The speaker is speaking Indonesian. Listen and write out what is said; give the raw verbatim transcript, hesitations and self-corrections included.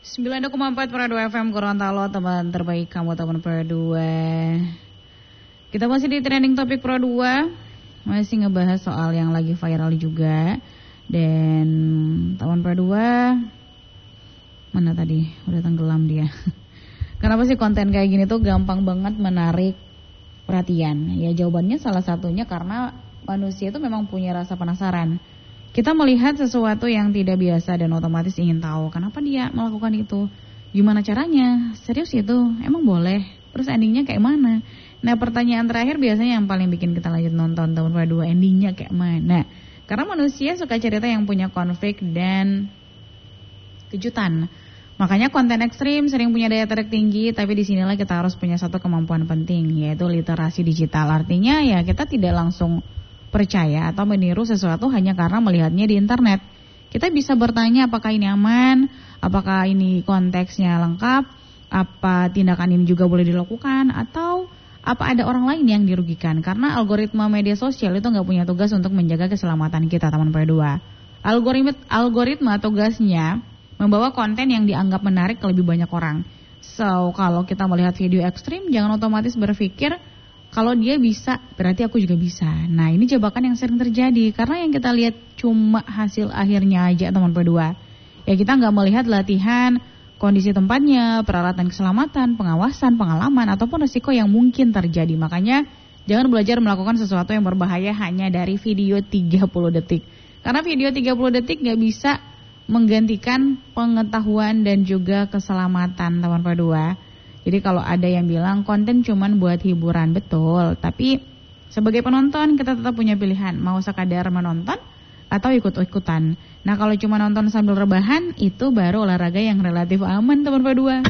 sembilan koma empat Pro dua F M Gorontalo, teman terbaik kamu teman Pro dua. Kita masih di trending topik Pro dua, masih ngebahas soal yang lagi viral juga. Dan teman Pro dua, mana tadi? Udah tenggelam dia. Kenapa sih konten kayak gini tuh gampang banget menarik perhatian? Ya jawabannya salah satunya karena manusia itu memang punya rasa penasaran. Kita melihat sesuatu yang tidak biasa dan otomatis ingin tahu kenapa dia melakukan itu. Gimana caranya? Serius itu? Emang boleh? Terus endingnya kayak mana? Nah, pertanyaan terakhir biasanya yang paling bikin kita lanjut nonton tahun Pro dua, endingnya kayak mana? Karena manusia suka cerita yang punya konflik dan kejutan. Makanya konten ekstrim sering punya daya tarik tinggi, tapi disinilah kita harus punya satu kemampuan penting, yaitu literasi digital. Artinya ya kita tidak langsung percaya atau meniru sesuatu hanya karena melihatnya di internet. Kita bisa bertanya apakah ini aman, apakah ini konteksnya lengkap, apa tindakan ini juga boleh dilakukan, atau apa ada orang lain yang dirugikan. Karena algoritma media sosial itu nggak punya tugas untuk menjaga keselamatan kita, teman Pro dua. Algoritma, algoritma tugasnya membawa konten yang dianggap menarik ke lebih banyak orang. So, kalau kita melihat video ekstrim, jangan otomatis berpikir kalau dia bisa, berarti aku juga bisa. Nah, ini jebakan yang sering terjadi. Karena yang kita lihat cuma hasil akhirnya aja, teman Pro dua. Ya, kita nggak melihat latihan, kondisi tempatnya, peralatan keselamatan, pengawasan, pengalaman, ataupun risiko yang mungkin terjadi. Makanya, jangan belajar melakukan sesuatu yang berbahaya hanya dari video tiga puluh detik. Karena video tiga puluh detik nggak bisa menggantikan pengetahuan dan juga keselamatan, teman Pro dua. Jadi kalau ada yang bilang konten cuman buat hiburan, betul. Tapi sebagai penonton kita tetap punya pilihan, mau sekadar menonton atau ikut-ikutan. Nah kalau cuma nonton sambil rebahan, itu baru olahraga yang relatif aman, teman Pro dua.